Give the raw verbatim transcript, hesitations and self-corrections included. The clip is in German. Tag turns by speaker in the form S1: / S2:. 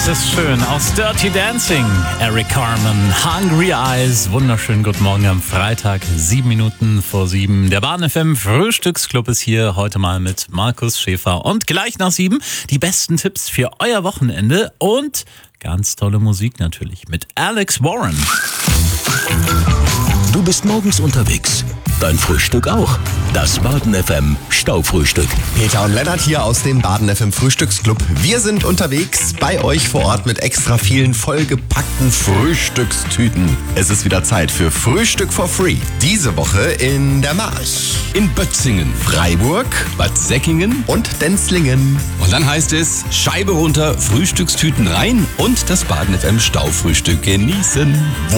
S1: Das ist schön. Aus Dirty Dancing, Eric Carmen, Hungry Eyes. Wunderschönen guten Morgen am Freitag, sieben Minuten vor sieben. Der Baden F M Frühstücksclub ist hier heute mal mit Markus Schäfer. Und gleich nach sieben die besten Tipps für euer Wochenende und ganz tolle Musik natürlich mit Alex Warren.
S2: Du bist morgens unterwegs. Dein Frühstück auch. Das Baden F M Staufrühstück.
S3: Peter und Lennart hier aus dem Baden F M Frühstücksclub. Wir sind unterwegs bei euch vor Ort mit extra vielen vollgepackten Frühstückstüten. Es ist wieder Zeit für Frühstück for Free. Diese Woche in der March,
S4: in Bötzingen,
S3: Freiburg,
S4: Bad Säckingen
S3: und Denzlingen.
S4: Und dann heißt es Scheibe runter, Frühstückstüten rein und das Baden F M Staufrühstück genießen.